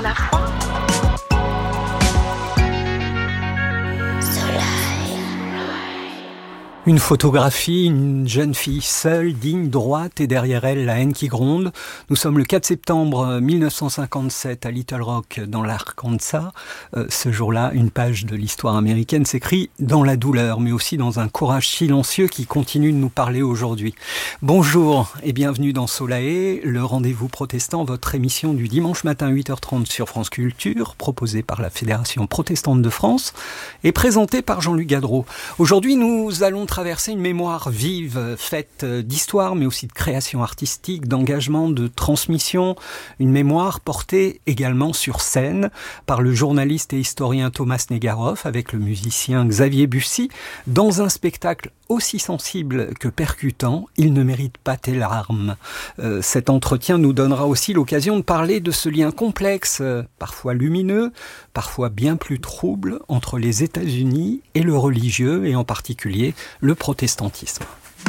sur la foi. Une photographie, une jeune fille seule, digne, droite, et derrière elle, la haine qui gronde. Nous sommes le 4 septembre 1957 à Little Rock, dans l'Arkansas. Ce jour-là, une page de l'histoire américaine s'écrit dans la douleur, mais aussi dans un courage silencieux qui continue de nous parler aujourd'hui. Bonjour et bienvenue dans Solae, le rendez-vous protestant, votre émission du dimanche matin 8h30 sur France Culture, proposée par la Fédération protestante de France et présentée par Jean-Luc Gadreau. Aujourd'hui, nous allons traverser une mémoire vive, faite d'histoire, mais aussi de création artistique, d'engagement, de transmission. Une mémoire portée également sur scène par le journaliste et historien Thomas Negaroff avec le musicien Xavier Bussy, dans un spectacle aussi sensible que percutant. Il ne mérite pas tes larmes. Cet entretien nous donnera aussi l'occasion de parler de ce lien complexe, parfois lumineux, parfois bien plus trouble, entre les États-Unis et le religieux, et en particulier le protestantisme.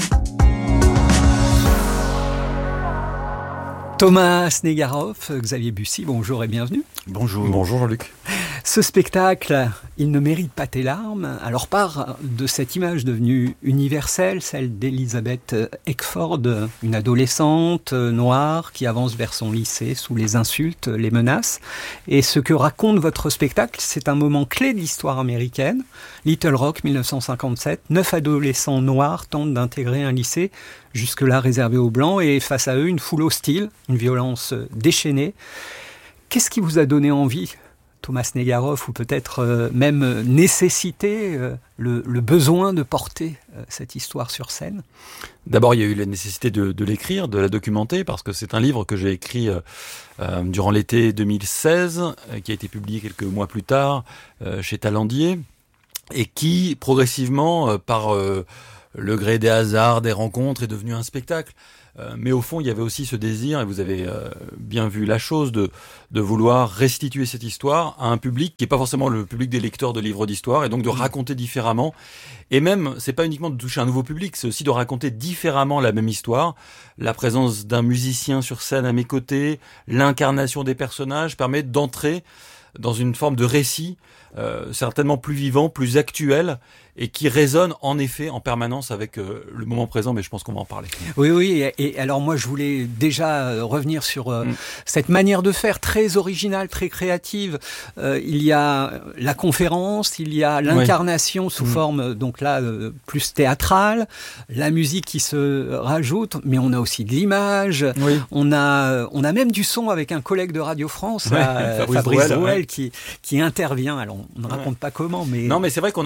Thomas Negaroff, Xavier Bussy, bonjour et bienvenue. Bonjour. Bonjour Jean-Luc. Ce spectacle, il ne mérite pas tes larmes. Alors part de cette image devenue universelle, celle d'Elizabeth Eckford, une adolescente noire qui avance vers son lycée sous les insultes, les menaces. Et ce que raconte votre spectacle, c'est un moment clé de l'histoire américaine. Little Rock, 1957, 9 adolescents noirs tentent d'intégrer un lycée jusque-là réservé aux Blancs, et face à eux, une foule hostile, une violence déchaînée. Qu'est-ce qui vous a donné envie, Thomas Negaroff, ou peut-être même nécessité, le besoin de porter cette histoire sur scène? D'abord, il y a eu la nécessité de l'écrire, de la documenter, parce que c'est un livre que j'ai écrit durant l'été 2016, qui a été publié quelques mois plus tard chez Talendier, et qui, progressivement, par le gré des hasards, des rencontres, est devenu un spectacle. Mais au fond, il y avait aussi ce désir, et vous avez bien vu la chose, de vouloir restituer cette histoire à un public qui n'est pas forcément le public des lecteurs de livres d'histoire, et donc de raconter différemment. Et même, c'est pas uniquement de toucher un nouveau public, c'est aussi de raconter différemment la même histoire. La présence d'un musicien sur scène à mes côtés, l'incarnation des personnages permet d'entrer dans une forme de récit certainement plus vivant, plus actuel, et qui résonne en effet en permanence avec le moment présent, mais je pense qu'on va en parler. Oui, et alors moi je voulais déjà revenir sur cette manière de faire très originale, très créative. Il y a la conférence, il y a l'incarnation sous forme, donc là, plus théâtrale, la musique qui se rajoute, mais on a aussi de l'image, on a même du son avec un collègue de Radio France, Fabrice Drouel, qui intervient. Alors on ne raconte pas comment, mais... Non, mais c'est vrai qu'on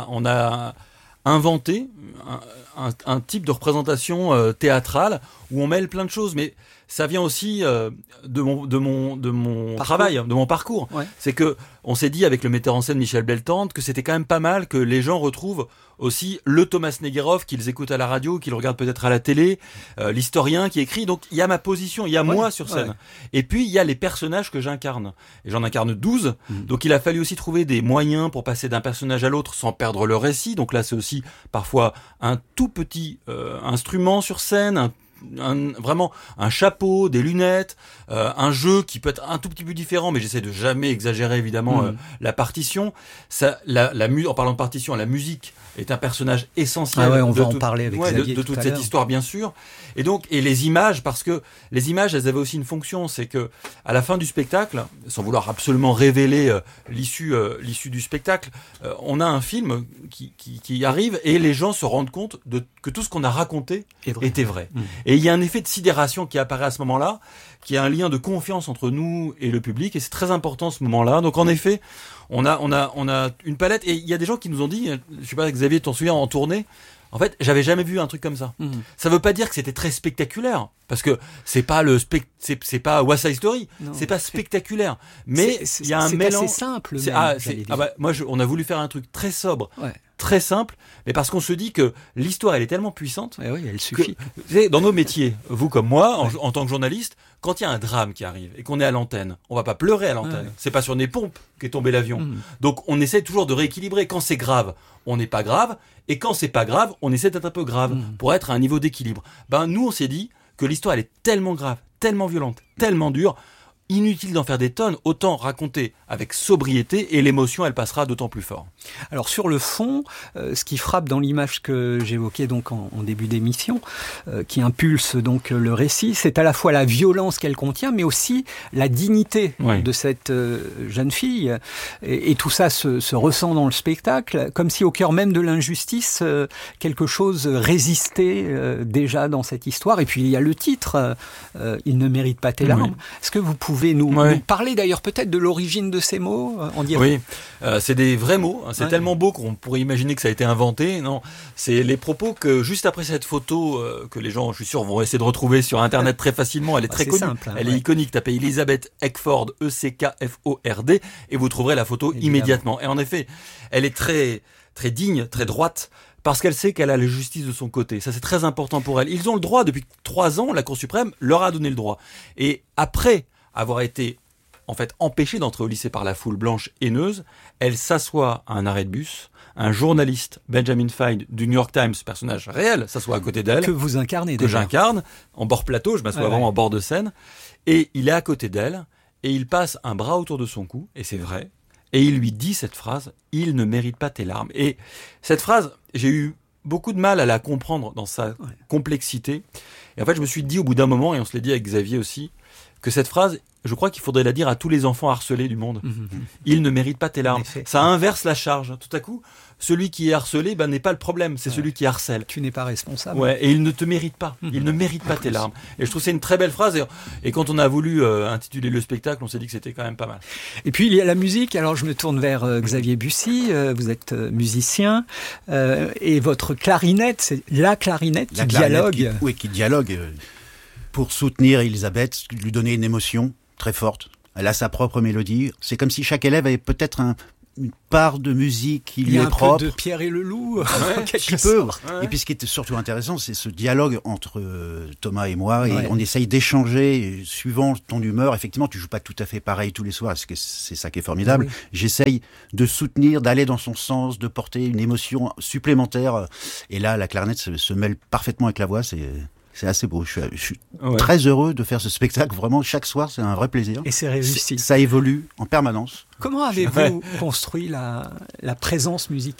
a inventé un type de représentation théâtrale où on mêle plein de choses, mais ça vient aussi de mon travail, de mon parcours. Ouais. C'est que on s'est dit avec le metteur en scène Michel Beltante que c'était quand même pas mal que les gens retrouvent aussi le Thomas Negaroff qu'ils écoutent à la radio, qu'ils regardent peut-être à la télé, l'historien qui écrit. Donc il y a ma position, il y a moi sur scène. Et puis il y a les personnages que j'incarne. Et j'en incarne 12. Donc il a fallu aussi trouver des moyens pour passer d'un personnage à l'autre sans perdre le récit. Donc là c'est aussi parfois un tout petit instrument sur scène, vraiment un chapeau, des lunettes, un jeu qui peut être un tout petit peu différent, mais j'essaie de jamais exagérer évidemment la partition. Ça, en parlant de partition, la musique est un personnage essentiel. On va en parler avec Xavier de toute cette histoire, bien sûr. Et donc, et les images, parce que les images, elles avaient aussi une fonction, c'est que à la fin du spectacle, sans vouloir absolument révéler l'issue du spectacle, on a un film qui arrive et les gens se rendent compte que tout ce qu'on a raconté était vrai. Et il y a un effet de sidération qui apparaît à ce moment-là, qui est un lien de confiance entre nous et le public, et c'est très important ce moment-là. Donc en effet, on a une palette, et il y a des gens qui nous ont dit, je sais pas, Xavier, t'en souviens, en tournée, en fait, j'avais jamais vu un truc comme ça. Ça veut pas dire que c'était très spectaculaire, parce que c'est pas c'est pas West Side Story, c'est pas spectaculaire, mais il y a un mélange. C'est assez simple. On a voulu faire un truc très sobre. Très simple, mais parce qu'on se dit que l'histoire, elle est tellement puissante. Elle suffit. Dans nos métiers, vous comme moi, en tant que journaliste, quand il y a un drame qui arrive et qu'on est à l'antenne, on va pas pleurer à l'antenne. C'est pas sur des pompes qu'est tombé l'avion. Donc on essaie toujours de rééquilibrer. Quand c'est grave, on n'est pas grave, et quand c'est pas grave, on essaie d'être un peu grave pour être à un niveau d'équilibre. Nous, on s'est dit que l'histoire, elle est tellement grave, tellement violente, tellement dure. inutile d'en faire des tonnes, autant raconter avec sobriété et l'émotion, elle passera d'autant plus fort. Alors sur le fond, ce qui frappe dans l'image que j'évoquais donc en début d'émission, qui impulse donc le récit, c'est à la fois la violence qu'elle contient, mais aussi la dignité de cette jeune fille. Et tout ça se ressent dans le spectacle, comme si au cœur même de l'injustice, quelque chose résistait déjà dans cette histoire. Et puis il y a le titre, Il ne mérite pas tes larmes. Est-ce que vous pouvez nous parler d'ailleurs peut-être de l'origine de ces mots en direct? Oui, c'est des vrais mots. C'est tellement beau qu'on pourrait imaginer que ça a été inventé. Non, c'est les propos que juste après cette photo que les gens, je suis sûr, vont essayer de retrouver sur Internet très facilement. Elle est très connue. Simple, elle est iconique. Tapez Elizabeth Eckford, Eckford, et vous trouverez la photo immédiatement. Et en effet, elle est très, très digne, très droite. Parce qu'elle sait qu'elle a la justice de son côté. Ça, c'est très important pour elle. Ils ont le droit, depuis 3 ans, la Cour suprême leur a donné le droit. Et après avoir été, en fait, empêchée d'entrer au lycée par la foule blanche haineuse, elle s'assoit à un arrêt de bus. Un journaliste, Benjamin Fine, du New York Times, personnage réel, s'assoit à côté d'elle. Que vous incarnez que j'incarne, en bord plateau, je m'assois vraiment en bord de scène. Et il est à côté d'elle, et il passe un bras autour de son cou, et c'est vrai. Et il lui dit cette phrase, « Il ne mérite pas tes larmes ». Et cette phrase, j'ai eu beaucoup de mal à la comprendre dans sa complexité. Et en fait, je me suis dit au bout d'un moment, et on se l'est dit avec Xavier aussi, que cette phrase, je crois qu'il faudrait la dire à tous les enfants harcelés du monde. Il ne mérite pas tes larmes. Ça inverse la charge. Tout à coup, celui qui est harcelé n'est pas le problème, c'est celui qui harcèle. Tu n'es pas responsable. Ouais, et il ne te mérite pas. Il ne mérite pas tes larmes. Et je trouve que c'est une très belle phrase. Et quand on a voulu intituler le spectacle, on s'est dit que c'était quand même pas mal. Et puis il y a la musique. Alors je me tourne vers Xavier Bussy. Vous êtes musicien et votre clarinette, c'est la clarinette qui dialogue. Qui dialogue pour soutenir Elisabeth, lui donner une émotion très forte. Elle a sa propre mélodie. C'est comme si chaque élève avait peut-être une part de musique qui lui est propre. Il y a un peu de Pierre et le Loup, quelque peu. Et puis ce qui est surtout intéressant, c'est ce dialogue entre Thomas et moi. Et on essaye d'échanger suivant ton humeur. Effectivement, tu joues pas tout à fait pareil tous les soirs, parce que c'est ça qui est formidable. J'essaye de soutenir, d'aller dans son sens, de porter une émotion supplémentaire. Et là, la clarinette se mêle parfaitement avec la voix. C'est assez beau. Je suis très heureux de faire ce spectacle. Vraiment, chaque soir, c'est un vrai plaisir. Et c'est réussi. Ça évolue en permanence. Comment avez-vous construit la présence musicale ?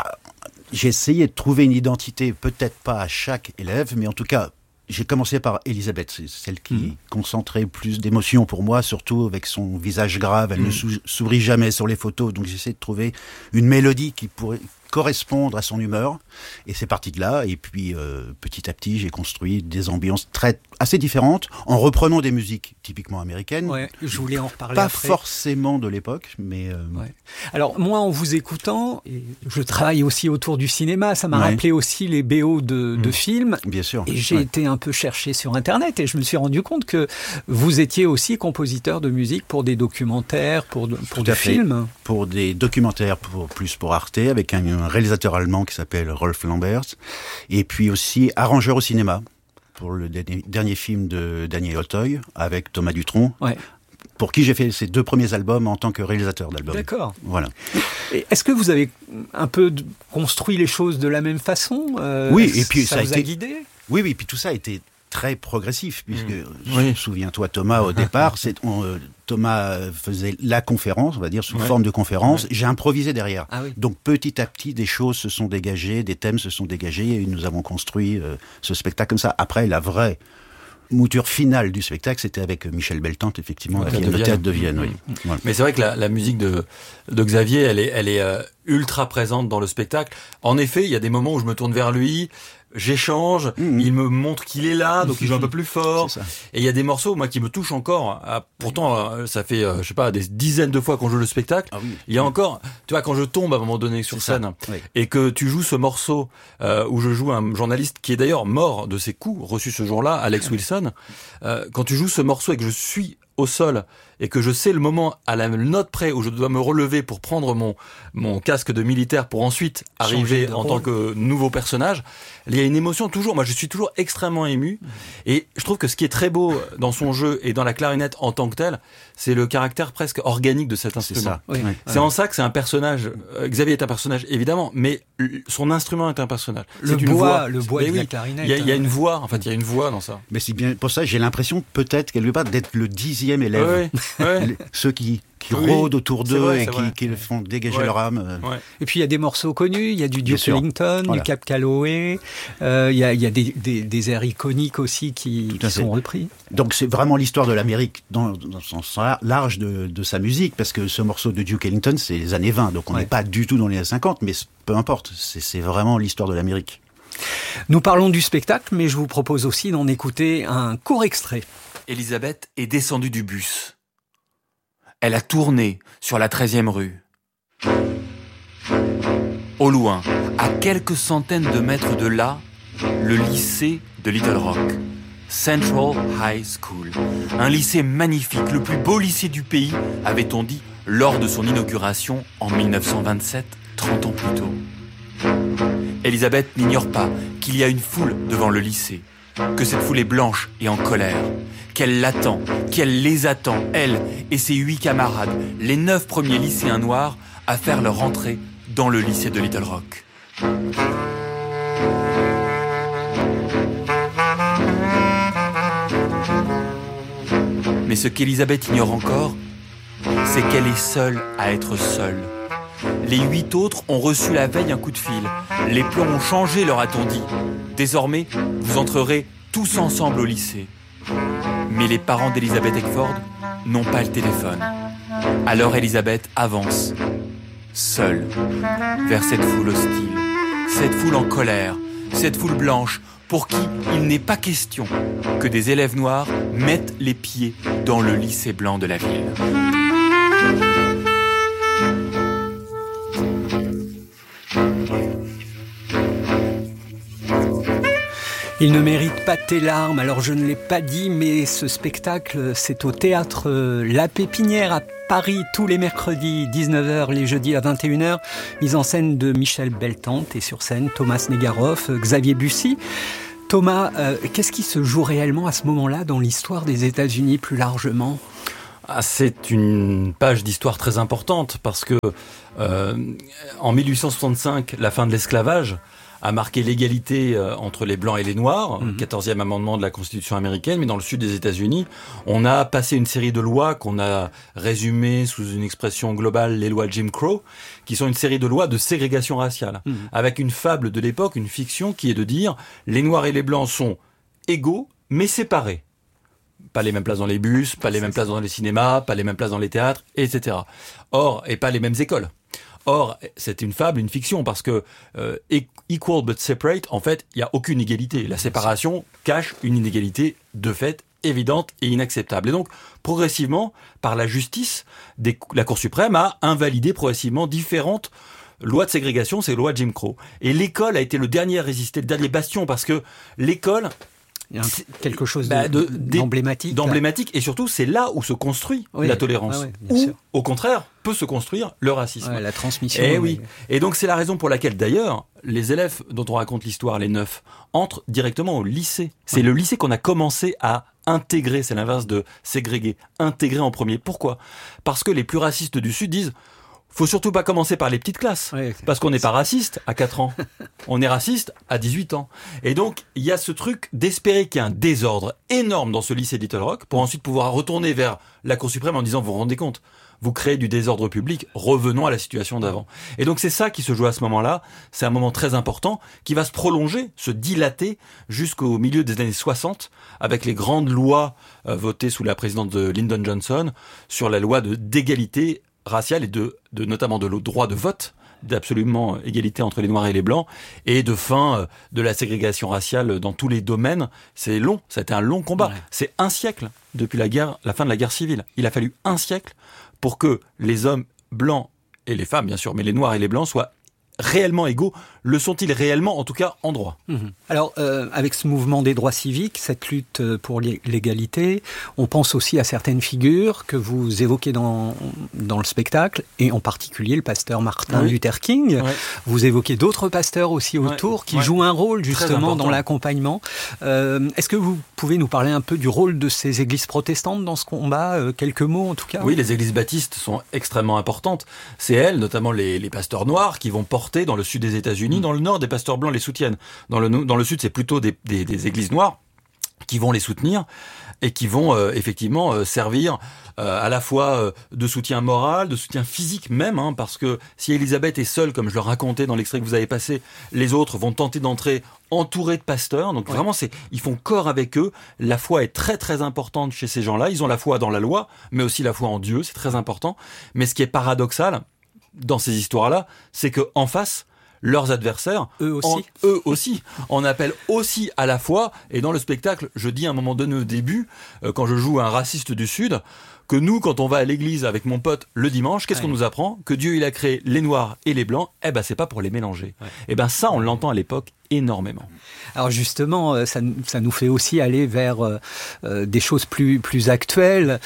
J'ai essayé de trouver une identité, peut-être pas à chaque élève, mais en tout cas, j'ai commencé par Elisabeth. C'est celle qui concentrait plus d'émotions pour moi, surtout avec son visage grave. Elle ne sourit jamais sur les photos. Donc j'essaie de trouver une mélodie qui pourrait correspondre à son humeur, et c'est parti de là. Et puis petit à petit, j'ai construit des ambiances assez différentes en reprenant des musiques typiquement américaines. Ouais, je voulais en reparler pas après. Forcément de l'époque, mais Alors moi, en vous écoutant, et je travaille aussi autour du cinéma, ça m'a rappelé aussi les BO de films. Bien sûr. Et j'ai été un peu cherché sur Internet et je me suis rendu compte que vous étiez aussi compositeur de musique pour des documentaires, pour des films. Pour des documentaires, plus pour Arte, avec un réalisateur allemand qui s'appelle Rolf Lambert, et puis aussi arrangeur au cinéma pour le dernier film de Daniel Auteuil avec Thomas Dutronc, pour qui j'ai fait ses 2 premiers albums en tant que réalisateur d'albums. D'accord. Voilà. Et est-ce que vous avez un peu construit les choses de la même façon ? Oui, et puis ça vous a guidé ? Oui, et puis tout ça a été très progressif, puisque, souviens-toi Thomas, au départ, Thomas faisait la conférence, on va dire, sous forme de conférence. J'ai improvisé derrière. Donc petit à petit, des choses se sont dégagées, des thèmes se sont dégagés, et nous avons construit ce spectacle comme ça. Après, la vraie mouture finale du spectacle, c'était avec Michel Beltante, effectivement, le Théâtre de Vienne. Voilà. Mais c'est vrai que la musique de Xavier, elle est ultra présente dans le spectacle. En effet, il y a des moments où je me tourne vers lui, j'échange, il me montre qu'il est là, donc il joue un peu plus fort. Et il y a des morceaux, moi, qui me touchent encore. Pourtant, ça fait, je sais pas, des dizaines de fois qu'on joue le spectacle. Il y a encore, tu vois, quand je tombe à un moment donné sur scène, et que tu joues ce morceau où je joue un journaliste qui est d'ailleurs mort de ses coups reçus ce jour-là, Alex Wilson. Quand tu joues ce morceau et que je suis au sol et que je sais le moment à la note près où je dois me relever pour prendre mon casque de militaire pour ensuite arriver en tant que nouveau personnage, il y a une émotion toujours. Moi, je suis toujours extrêmement ému. Et je trouve que ce qui est très beau dans son jeu et dans la clarinette en tant que telle, c'est le caractère presque organique de cet instrument. C'est ça. C'est en ça que c'est un personnage. Xavier est un personnage, évidemment, mais son instrument est un personnage. Le bois de la clarinette. Il y a une voix, en fait, il y a une voix dans ça. Mais c'est bien pour ça, j'ai l'impression peut-être quelque part d'être le 10e élève. Ceux qui rôdent autour d'eux et qui le font dégager leur âme. Et puis il y a des morceaux connus, il y a du Duke Ellington, du Cab Calloway, il y a des airs iconiques aussi qui sont repris. Donc c'est vraiment l'histoire de l'Amérique dans le sens large de sa musique, parce que ce morceau de Duke Ellington, c'est les années 20, donc on n'est pas du tout dans les années 50, mais peu importe, c'est vraiment l'histoire de l'Amérique. Nous parlons du spectacle, mais je vous propose aussi d'en écouter un court extrait. Elisabeth est descendue du bus. Elle a tourné sur la 13e rue. Au loin, à quelques centaines de mètres de là, le lycée de Little Rock, Central High School. Un lycée magnifique, le plus beau lycée du pays, avait-on dit, lors de son inauguration en 1927, 30 ans plus tôt. Elisabeth n'ignore pas qu'il y a une foule devant le lycée, que cette foule est blanche et en colère, qu'elle l'attend, qu'elle les attend, elle et ses 8 camarades, les 9 premiers lycéens noirs, à faire leur entrée dans le lycée de Little Rock. Mais ce qu'Elisabeth ignore encore, c'est qu'elle est seule à être seule. Les 8 autres ont reçu la veille un coup de fil. Les plans ont changé, leur a-t-on dit. Désormais, vous entrerez tous ensemble au lycée. Mais les parents d'Elisabeth Eckford n'ont pas le téléphone. Alors Elisabeth avance, seule, vers cette foule hostile, cette foule en colère, cette foule blanche, pour qui il n'est pas question que des élèves noirs mettent les pieds dans le lycée blanc de la ville. Il ne mérite pas tes larmes, alors je ne l'ai pas dit, mais ce spectacle, c'est au théâtre La Pépinière à Paris, tous les mercredis, 19h, les jeudis à 21h, mise en scène de Michel Beltante et sur scène Thomas Negaroff, Xavier Bussy. Thomas, qu'est-ce qui se joue réellement à ce moment-là dans l'histoire des États-Unis plus largement ? C'est une page d'histoire très importante parce que en 1865, la fin de l'esclavage a marqué l'égalité entre les Blancs et les Noirs, 14e amendement de la Constitution américaine, mais dans le sud des États-Unis, on a passé une série de lois qu'on a résumées sous une expression globale, les lois Jim Crow, qui sont une série de lois de ségrégation raciale, avec une fable de l'époque, une fiction qui est de dire les Noirs et les Blancs sont égaux, mais séparés. Pas les mêmes places dans les bus, pas les mêmes places dans les cinémas, pas les mêmes places dans les théâtres, etc. Or, et pas les mêmes écoles. Or, c'est une fable, une fiction, parce que equal but separate, en fait, il n'y a aucune égalité. La séparation cache une inégalité de fait évidente et inacceptable. Et donc, progressivement, par la justice, la Cour suprême a invalidé progressivement différentes lois de ségrégation, ces lois Jim Crow. Et l'école a été le dernier à résister, le dernier bastion, parce que l'école... Il y a quelque chose d'emblématique. D'emblématique, et surtout, c'est là où se construit la tolérance. Ou, au contraire, peut se construire le racisme. La transmission. Et donc, c'est la raison pour laquelle, d'ailleurs, les élèves dont on raconte l'histoire, les 9, entrent directement au lycée. C'est le lycée qu'on a commencé à intégrer, c'est l'inverse de ségréguer, intégrer en premier. Pourquoi ? Parce que les plus racistes du Sud disent... Faut surtout pas commencer par les petites classes, parce qu'on n'est pas raciste à 4 ans, on est raciste à 18 ans. Et donc, il y a ce truc d'espérer qu'il y a un désordre énorme dans ce lycée de Little Rock, pour ensuite pouvoir retourner vers la Cour suprême en disant, vous vous rendez compte, vous créez du désordre public, revenons à la situation d'avant. Et donc c'est ça qui se joue à ce moment-là, c'est un moment très important, qui va se prolonger, se dilater, jusqu'au milieu des années 60, avec les grandes lois votées sous la présidence de Lyndon Johnson, sur la loi d'égalité raciale et notamment de droit de vote, d'absolument égalité entre les Noirs et les Blancs, et de fin de la ségrégation raciale dans tous les domaines. C'est long, ça a été un long combat. C'est un siècle depuis la fin de la guerre civile. Il a fallu un siècle pour que les hommes blancs et les femmes, bien sûr, mais les Noirs et les Blancs soient réellement égaux? Le sont-ils réellement, en tout cas en droit? Alors, avec ce mouvement des droits civiques, cette lutte pour l'égalité, on pense aussi à certaines figures que vous évoquez dans le spectacle, et en particulier le pasteur Martin Luther King. Vous évoquez d'autres pasteurs aussi autour qui jouent un rôle justement dans l'accompagnement. Est-ce que vous pouvez nous parler un peu du rôle de ces églises protestantes dans ce combat? Quelques mots en tout cas. Oui, les églises baptistes sont extrêmement importantes. C'est elles, notamment les pasteurs noirs, qui vont porter dans le sud des États-Unis. Dans le nord, des pasteurs blancs les soutiennent. Dans le sud, c'est plutôt des églises noires qui vont les soutenir et qui vont effectivement servir à la fois de soutien moral, de soutien physique même, parce que si Élisabeth est seule, comme je le racontais dans l'extrait que vous avez passé, les autres vont tenter d'entrer entourés de pasteurs. Donc vraiment, ils font corps avec eux. La foi est très très importante chez ces gens-là. Ils ont la foi dans la loi, mais aussi la foi en Dieu. C'est très important. Mais ce qui est paradoxal dans ces histoires-là, c'est que en face, leurs adversaires, eux aussi, en appellent aussi à la foi. Et dans le spectacle, je dis à un moment donné au début, quand je joue un raciste du Sud, que nous, quand on va à l'église avec mon pote le dimanche, qu'est-ce qu'on nous apprend? Que Dieu, il a créé les noirs et les blancs, c'est pas pour les mélanger. Ça, on l'entend à l'époque énormément. Alors justement, ça nous fait aussi aller vers des choses plus actuelles.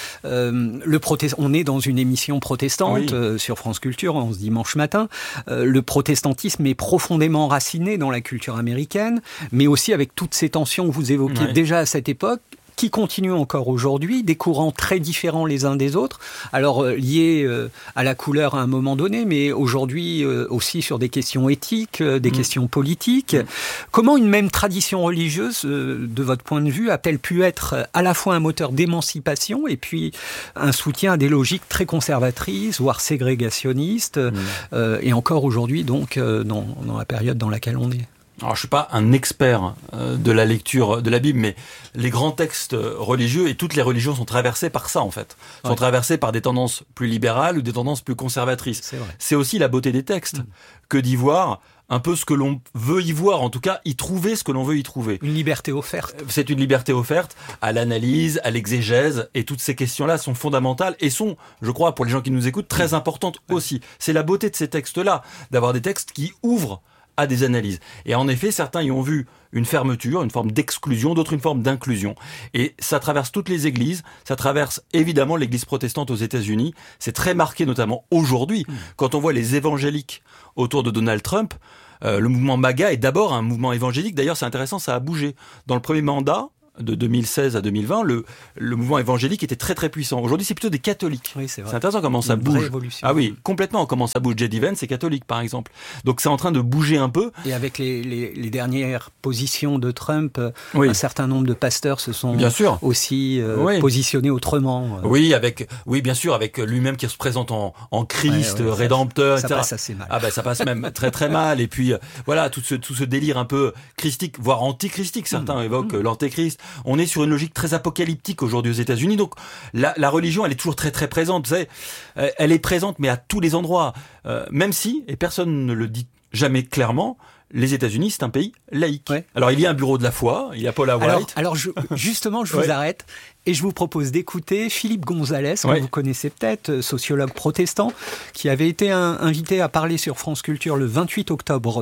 On est dans une émission protestante sur France Culture en ce dimanche matin. Le protestantisme est profondément enraciné dans la culture américaine, mais aussi avec toutes ces tensions que vous évoquiez déjà à cette époque, qui continuent encore aujourd'hui, des courants très différents les uns des autres, alors liés à la couleur à un moment donné, mais aujourd'hui aussi sur des questions éthiques, des questions politiques. Comment une même tradition religieuse, de votre point de vue, a-t-elle pu être à la fois un moteur d'émancipation et puis un soutien à des logiques très conservatrices, voire ségrégationnistes, et encore aujourd'hui donc dans la période dans laquelle on est? Alors, je suis pas un expert de la lecture de la Bible, mais les grands textes religieux et toutes les religions sont traversées par ça, en fait. Sont traversées par des tendances plus libérales ou des tendances plus conservatrices. C'est vrai. C'est aussi la beauté des textes que d'y voir un peu ce que l'on veut y voir, en tout cas, y trouver ce que l'on veut y trouver. Une liberté offerte. C'est une liberté offerte à l'analyse, à l'exégèse, et toutes ces questions-là sont fondamentales et sont, je crois, pour les gens qui nous écoutent, très importantes aussi. C'est la beauté de ces textes-là, d'avoir des textes qui ouvrent à des analyses. Et en effet, certains y ont vu une fermeture, une forme d'exclusion, d'autres une forme d'inclusion. Et ça traverse toutes les églises, ça traverse évidemment l'église protestante aux États-Unis. C'est très marqué notamment aujourd'hui, quand on voit les évangéliques autour de Donald Trump. Le mouvement MAGA est d'abord un mouvement évangélique. D'ailleurs, c'est intéressant, ça a bougé. Dans le premier mandat, de 2016 à 2020, le mouvement évangélique était très très puissant. Aujourd'hui, c'est plutôt des catholiques. Oui, c'est vrai. C'est intéressant comment ça bouge. Révolution. Ah oui, complètement comment ça bouge. J.D. Vance, c'est catholique, par exemple. Donc c'est en train de bouger un peu. Et avec les dernières positions de Trump, un certain nombre de pasteurs se sont aussi positionnés autrement. Oui, bien sûr, avec lui-même qui se présente en Christ, rédempteur, ça etc. passe assez mal. Ça passe même très très mal. Et puis voilà, tout ce délire un peu christique, voire antichristique. Certains évoquent l'antéchrist. On est sur une logique très apocalyptique aujourd'hui aux États-Unis. Donc la religion, elle est toujours très très présente. Vous savez, elle est présente, mais à tous les endroits. Même si, et personne ne le dit jamais clairement, les États-Unis, c'est un pays laïque. Alors il y a un bureau de la foi, il y a Paula White. Alors justement, je vous arrête et je vous propose d'écouter Philippe Gonzalez, que vous connaissez peut-être, sociologue protestant, qui avait été invité à parler sur France Culture le 28 octobre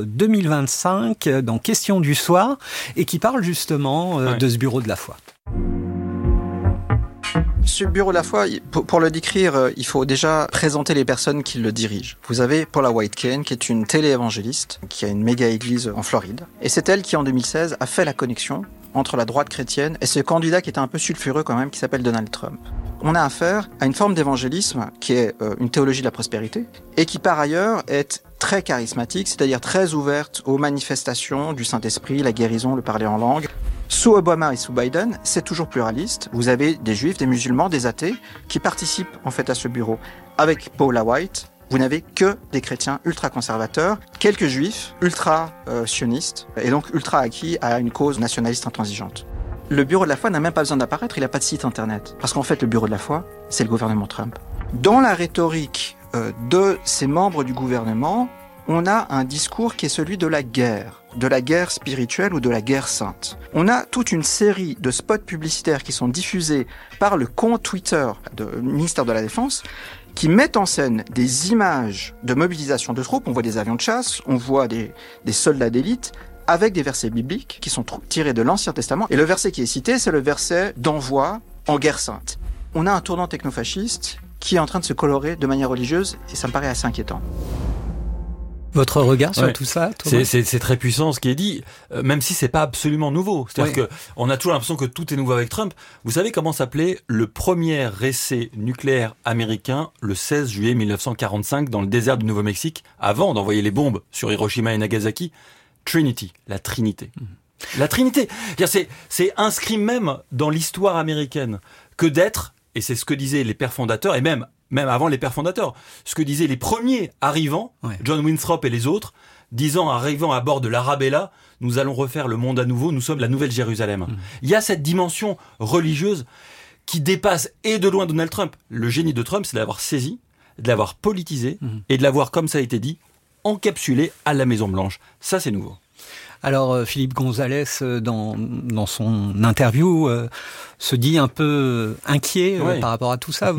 2025 dans Questions du soir et qui parle justement de ce bureau de la foi. Ce bureau de la foi, pour le décrire, il faut déjà présenter les personnes qui le dirigent. Vous avez Paula White, qui est une télé-évangéliste, qui a une méga église en Floride. Et c'est elle qui, en 2016, a fait la connexion entre la droite chrétienne et ce candidat qui était un peu sulfureux quand même, qui s'appelle Donald Trump. On a affaire à une forme d'évangélisme qui est une théologie de la prospérité et qui, par ailleurs, est très charismatique, c'est-à-dire très ouverte aux manifestations du Saint-Esprit, la guérison, le parler en langue. Sous Obama et sous Biden, c'est toujours pluraliste. Vous avez des juifs, des musulmans, des athées qui participent en fait à ce bureau. Avec Paula White, vous n'avez que des chrétiens ultra-conservateurs, quelques juifs ultra-sionistes et donc ultra acquis à une cause nationaliste intransigeante. Le bureau de la foi n'a même pas besoin d'apparaître, il n'a pas de site internet. Parce qu'en fait, le bureau de la foi, c'est le gouvernement Trump. Dans la rhétorique de ces membres du gouvernement, on a un discours qui est celui de la guerre spirituelle ou de la guerre sainte. On a toute une série de spots publicitaires qui sont diffusés par le compte Twitter du ministère de la Défense qui mettent en scène des images de mobilisation de troupes. On voit des avions de chasse, on voit des soldats d'élite, avec des versets bibliques qui sont tirés de l'Ancien Testament. Et le verset qui est cité, c'est le verset d'envoi en guerre sainte. On a un tournant technofasciste qui est en train de se colorer de manière religieuse, et ça me paraît assez inquiétant. Votre regard sur tout ça, c'est très puissant ce qui est dit, même si c'est pas absolument nouveau. C'est-à-dire que on a toujours l'impression que tout est nouveau avec Trump. Vous savez comment s'appelait le premier essai nucléaire américain le 16 juillet 1945 dans le désert du Nouveau-Mexique, avant d'envoyer les bombes sur Hiroshima et Nagasaki? Trinity, la Trinité. La Trinité. C'est inscrit même dans l'histoire américaine que d'être, et c'est ce que disaient les pères fondateurs, et même avant les pères fondateurs, ce que disaient les premiers arrivants, John Winthrop et les autres, arrivant à bord de l'Arabella, nous allons refaire le monde à nouveau, nous sommes la nouvelle Jérusalem. Il y a cette dimension religieuse qui dépasse et de loin Donald Trump. Le génie de Trump, c'est de l'avoir saisi, de l'avoir politisé, et de l'avoir, comme ça a été dit, encapsulé à la Maison-Blanche. Ça, c'est nouveau. Alors, Philippe González, dans son interview, se dit un peu inquiet par rapport à tout ça.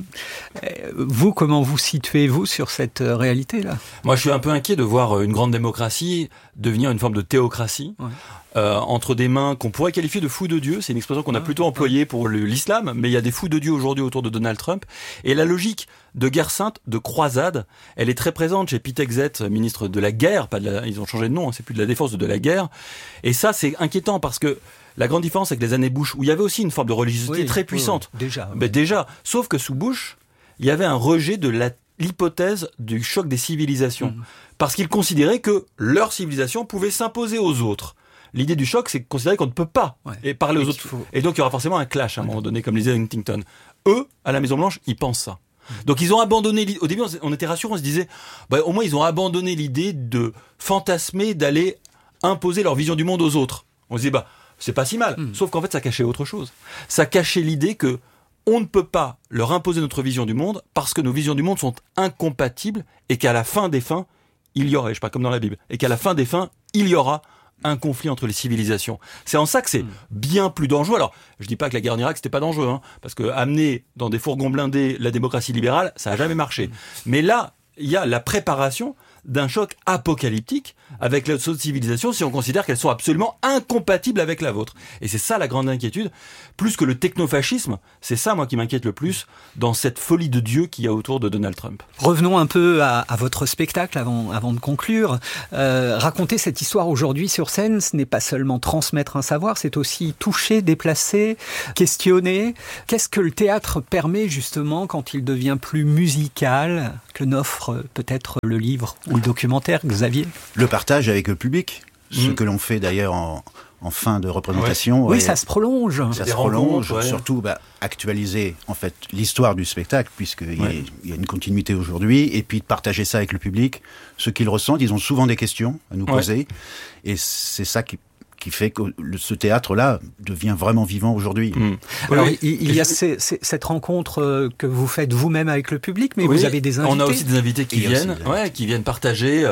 Vous, comment vous situez-vous sur cette réalité-là? Moi, je suis un peu inquiet de voir une grande démocratie devenir une forme de théocratie. Entre des mains qu'on pourrait qualifier de fous de Dieu. C'est une expression qu'on a plutôt employée pour l'islam, mais il y a des fous de Dieu aujourd'hui autour de Donald Trump. Et la logique de guerre sainte, de croisade, elle est très présente chez Pete Hegseth, ministre de la guerre, ils ont changé de nom, c'est plus de la défense, de la guerre. Et ça, c'est inquiétant parce que la grande différence avec les années Bush, où il y avait aussi une forme de religiosité très puissante. Déjà. Sauf que sous Bush, il y avait un rejet de l'hypothèse du choc des civilisations. Parce qu'ils considéraient que leur civilisation pouvait s'imposer aux autres. L'idée du choc, c'est de considérer qu'on ne peut pas parler aux autres. Et donc, il y aura forcément un clash à un moment donné, comme disait Huntington. Eux, à la Maison-Blanche, ils pensent ça. Donc, ils ont abandonné... Au début, on était rassurés, on se disait, au moins, ils ont abandonné l'idée de fantasmer, d'aller imposer leur vision du monde aux autres. On se disait, c'est pas si mal. Sauf qu'en fait, ça cachait autre chose. Ça cachait l'idée que on ne peut pas leur imposer notre vision du monde parce que nos visions du monde sont incompatibles et qu'à la fin des fins, il y aurait, je sais pas, comme dans la Bible, et qu'à la fin des fins, il y aura un conflit entre les civilisations. C'est en ça que c'est bien plus dangereux. Alors, je dis pas que la guerre en Irak, c'était pas dangereux, parce que amener dans des fourgons blindés la démocratie libérale, ça a jamais marché. Mais là, il y a la préparation d'un choc apocalyptique avec les autres civilisations si on considère qu'elles sont absolument incompatibles avec la vôtre. Et c'est ça la grande inquiétude. Plus que le technofascisme, c'est ça, moi, qui m'inquiète le plus dans cette folie de Dieu qu'il y a autour de Donald Trump. Revenons un peu à votre spectacle avant de conclure. Raconter cette histoire aujourd'hui sur scène, ce n'est pas seulement transmettre un savoir, c'est aussi toucher, déplacer, questionner. Qu'est-ce que le théâtre permet justement quand il devient plus musical que n'offre peut-être le livre ou le documentaire, Xavier? Le partage avec le public, ce que l'on fait d'ailleurs en fin de représentation. Oui, ça se prolonge. Ça se prolonge, surtout actualiser en fait l'histoire du spectacle, puisqu'il y a une continuité aujourd'hui, et puis de partager ça avec le public, ce qu'ils ressentent. Ils ont souvent des questions à nous poser, et c'est ça qui fait que ce théâtre-là devient vraiment vivant aujourd'hui. Alors, il y a cette rencontre que vous faites vous-même avec le public, mais vous avez des invités. On a aussi des invités qui viennent partager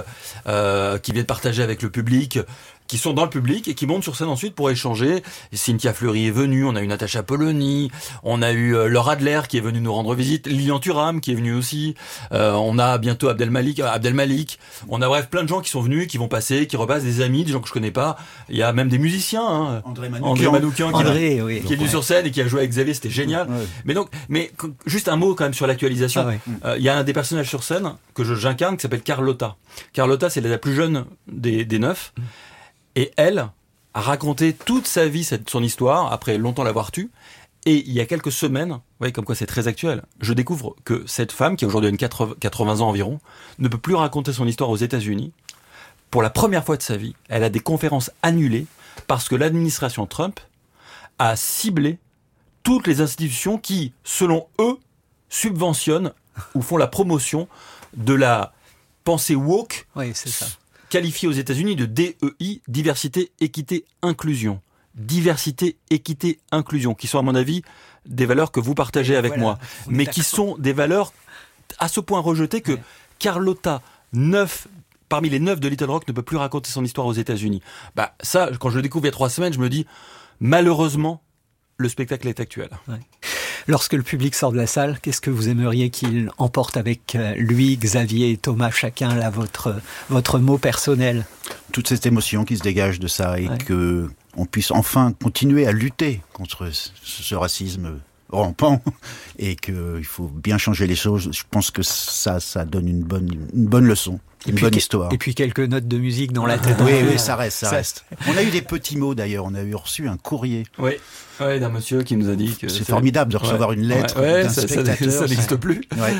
avec le public, qui sont dans le public et qui montent sur scène ensuite pour échanger. Cynthia Fleury est venue, on a eu Natacha Polony, on a eu Laura Adler qui est venue nous rendre visite, Lilian Thuram qui est venu aussi, on a bientôt Abdel Malik, on a bref plein de gens qui sont venus, qui vont passer, qui repassent, des amis, des gens que je connais pas. Il y a même des musiciens, André Manoukian qui est venu sur scène et qui a joué avec Xavier, c'était génial. Mais juste un mot quand même sur l'actualisation. Il y a un des personnages sur scène que j'incarne qui s'appelle Carlotta. Carlotta, c'est la plus jeune des 9. Et elle a raconté toute sa vie, son histoire, après longtemps l'avoir tue. Et il y a quelques semaines, comme quoi c'est très actuel, je découvre que cette femme, qui aujourd'hui a 80 ans environ, ne peut plus raconter son histoire aux États-Unis. Pour la première fois de sa vie, elle a des conférences annulées parce que l'administration Trump a ciblé toutes les institutions qui, selon eux, subventionnent ou font la promotion de la pensée woke. Oui, c'est ça. Qualifié aux États-Unis de DEI, diversité, équité, inclusion. Diversité, équité, inclusion, qui sont à mon avis des valeurs que vous partagez avec moi, mais qui sont des valeurs à ce point rejetées que Carlotta, parmi les 9 de Little Rock, ne peut plus raconter son histoire aux États-Unis. Ça, quand je le découvre il y a 3 semaines, je me dis, malheureusement, le spectacle est actuel. Lorsque le public sort de la salle, qu'est-ce que vous aimeriez qu'il emporte avec lui, Xavier et Thomas, chacun là, votre mot personnel? Toute cette émotion qui se dégage de ça et que on puisse enfin continuer à lutter contre ce racisme rampant et qu'il faut bien changer les choses. Je pense que ça donne une bonne leçon. Une bonne histoire. Et puis quelques notes de musique dans la tête. Oui, ça reste. On a eu des petits mots d'ailleurs. On a reçu un courrier. Oui, d'un monsieur qui nous a dit que... C'est formidable de recevoir une lettre d'un spectateur. Ça n'existe plus.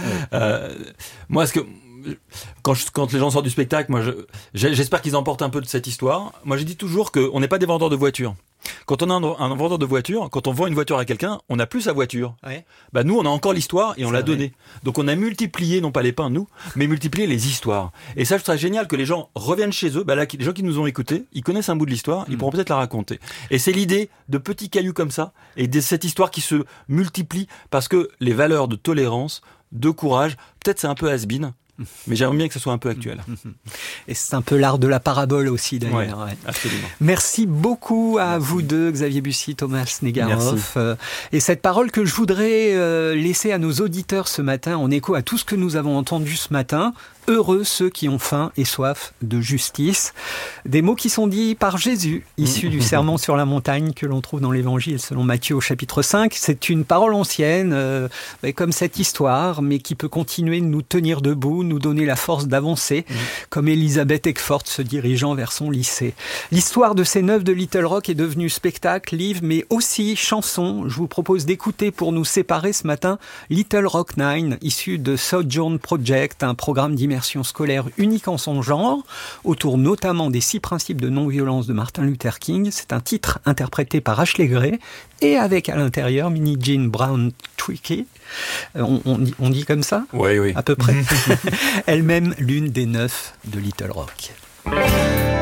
Moi, quand les gens sortent du spectacle, j'espère qu'ils emportent un peu de cette histoire. Moi, je dis toujours qu'on n'est pas des vendeurs de voitures. Quand on a un vendeur de voiture, quand on vend une voiture à quelqu'un, on n'a plus sa voiture. Ouais. Nous, on a encore l'histoire et on l'a donnée. Donc on a multiplié, non pas les pains, nous, mais multiplié les histoires. Et ça, je trouve ça génial que les gens reviennent chez eux. Là, les gens qui nous ont écoutés, ils connaissent un bout de l'histoire, ils pourront peut-être la raconter. Et c'est l'idée de petits cailloux comme ça et de cette histoire qui se multiplie parce que les valeurs de tolérance, de courage, peut-être c'est un peu has-been. Mais j'aimerais bien que ce soit un peu actuel. Et c'est un peu l'art de la parabole aussi, d'ailleurs. Ouais, absolument. Merci beaucoup à vous deux, Xavier Bussy, Thomas Negaroff. Et cette parole que je voudrais laisser à nos auditeurs ce matin, en écho à tout ce que nous avons entendu ce matin. Heureux ceux qui ont faim et soif de justice. Des mots qui sont dits par Jésus, issus du Sermon sur la montagne que l'on trouve dans l'Évangile selon Matthieu au chapitre 5. C'est une parole ancienne, comme cette histoire, mais qui peut continuer de nous tenir debout, nous donner la force d'avancer, comme Elisabeth Eckford se dirigeant vers son lycée. L'histoire de ces 9 de Little Rock est devenue spectacle, livre, mais aussi chanson. Je vous propose d'écouter pour nous séparer ce matin Little Rock 9, issu de Sojourn Project, un programme d'immersion scolaire unique en son genre, autour notamment des 6 principes de non-violence de Martin Luther King. C'est un titre interprété par Ashley Gray et avec à l'intérieur Minnie Jean Brown Twiggy. On dit comme ça ? Oui. À peu près. Elle-même l'une des 9 de Little Rock.